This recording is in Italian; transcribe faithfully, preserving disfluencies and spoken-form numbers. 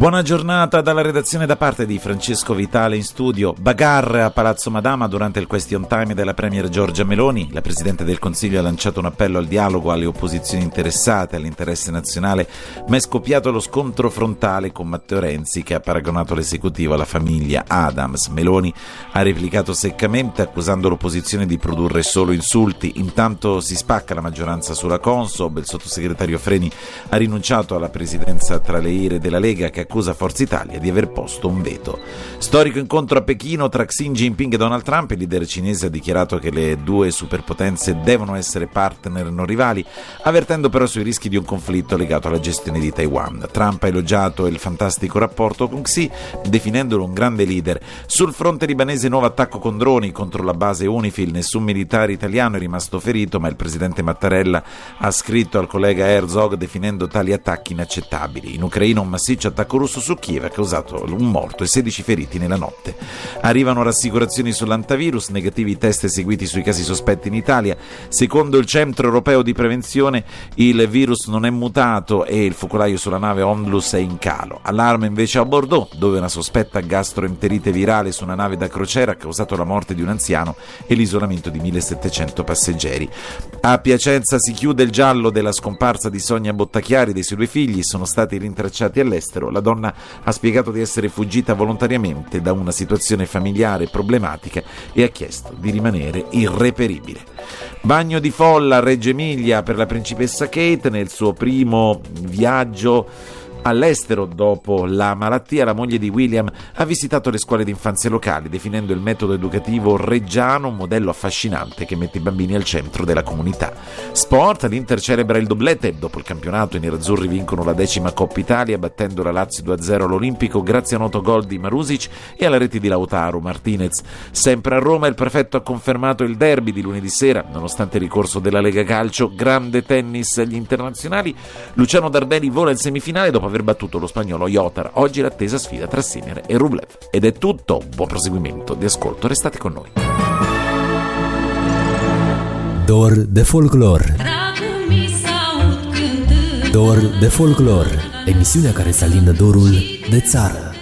Buona giornata dalla redazione da parte di Francesco Vitale in studio. Bagarre a Palazzo Madama durante il question time della premier Giorgia Meloni. La Presidente del Consiglio ha lanciato un appello al dialogo alle opposizioni interessate all'interesse nazionale, ma è scoppiato lo scontro frontale con Matteo Renzi, che ha paragonato l'esecutivo alla famiglia Adams. Meloni ha replicato seccamente, accusando l'opposizione di produrre solo insulti. Intanto si spacca la maggioranza sulla Consob. Il sottosegretario Freni ha rinunciato alla presidenza tra le ire della Lega, che accusa Forza Italia di aver posto un veto. Storico incontro a Pechino tra Xi Jinping e Donald Trump. Il leader cinese ha dichiarato che le due superpotenze devono essere partner non rivali, avvertendo però sui rischi di un conflitto legato alla gestione di Taiwan. Trump ha elogiato il fantastico rapporto con Xi, definendolo un grande leader. Sul fronte libanese nuovo attacco con droni contro la base UNIFIL. Nessun militare italiano è rimasto ferito, ma il presidente Mattarella ha scritto al collega Herzog definendo tali attacchi inaccettabili. In Ucraina un massiccio attacco russo su Kiev ha causato un morto e sedici feriti nella notte. Arrivano rassicurazioni sull'antivirus, negativi i test eseguiti sui casi sospetti in Italia. Secondo il Centro Europeo di Prevenzione il virus non è mutato e il focolaio sulla nave Onlus è in calo. Allarme invece a Bordeaux, dove una sospetta gastroenterite virale su una nave da crociera ha causato la morte di un anziano e l'isolamento di millesettecento passeggeri. A Piacenza si chiude il giallo della scomparsa di Sonia Bottachiari. Dei suoi due figli sono stati rintracciati all'estero. La donna ha spiegato di essere fuggita volontariamente da una situazione familiare problematica e ha chiesto di rimanere irreperibile. Bagno di folla a Reggio Emilia per la principessa Kate. Nel suo primo viaggio all'estero dopo la malattia, la moglie di William ha visitato le scuole d'infanzia locali, definendo il metodo educativo reggiano un modello affascinante che mette i bambini al centro della comunità. Sport, l'Inter celebra il doblete. Dopo il campionato i nerazzurri vincono la decima Coppa Italia battendo la Lazio due a zero all'Olimpico grazie a un autogol di Marusic e alla rete di Lautaro Martinez. Sempre a Roma il prefetto ha confermato il derby di lunedì sera, nonostante il ricorso della Lega Calcio. Grande tennis agli internazionali. Luciano Darderi vola in semifinale dopo aver battuto lo spagnolo Yotar. Oggi l'attesa sfida tra Sinner e Rublev. Ed è tutto, buon proseguimento di ascolto, restate con noi. Dor de folclor. Dor de folclor, emisiunea care să alindă dorul de țară.